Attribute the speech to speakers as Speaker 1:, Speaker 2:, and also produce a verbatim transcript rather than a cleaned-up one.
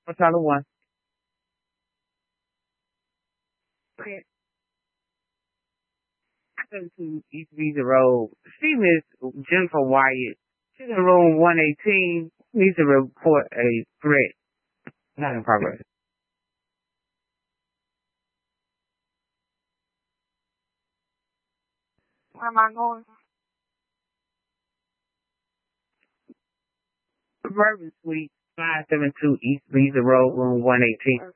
Speaker 1: What's all the one? Okay. seventy-two East Visa Road. See Miss Jennifer Wyatt. She's in room one eighteen. Needs to report a threat. Not in progress.
Speaker 2: Where am I going?
Speaker 1: Suburban Suite, five seventy-two East Visa Road, room one eighteen.